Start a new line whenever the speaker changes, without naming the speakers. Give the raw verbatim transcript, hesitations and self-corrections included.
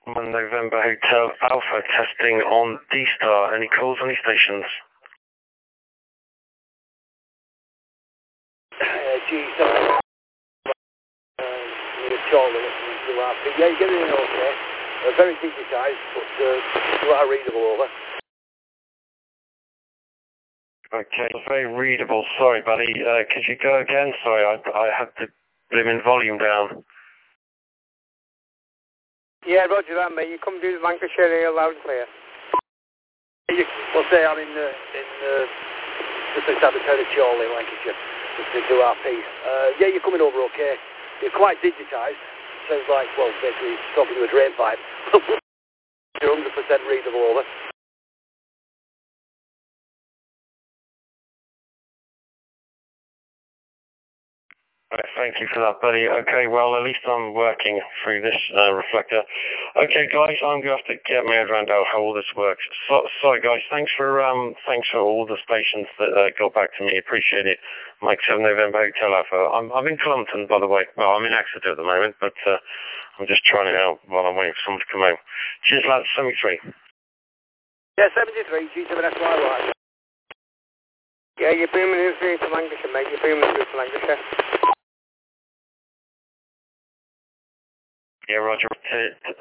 One November Hotel Alpha testing on D-Star. Any calls, any stations?
Uh, G seven. Uh, Charlie, yeah, you get it in okay. Uh, very digitized, but uh, you are readable over.
Okay, very readable. Sorry, buddy. Uh, could you go again? Sorry, I, I had the blooming volume down.
Yeah, roger that, mate. You come do the Lancashire here loud and clear. You, we'll say I'm in, uh, in uh, just outside the town of Chorley, Lancashire, just to do our piece. Uh, yeah, you're coming over okay. You're quite digitised. Sounds like, well, basically talking to a drain pipe. You're one hundred percent readable over.
Right, thank you for that, buddy. Okay, well, at least I'm working through this uh, reflector. Okay, guys, I'm going to have to get my head around how, how all this works. So, sorry, guys, thanks for um, thanks for all the stations that uh, got back to me. Appreciate it. Mike seven November Hotel Alpha. I'm, I'm in Clumpton, by the way. Well, I'm in Exeter at the moment, but uh, I'm just trying it out while I'm waiting for someone to come home. Cheers, lads. seventy-three.
Yeah, seventy-three, G seven S Y Y. Yeah, you're booming through to Lancashire, mate. You're booming through to Lancashire.
Yeah, Roger.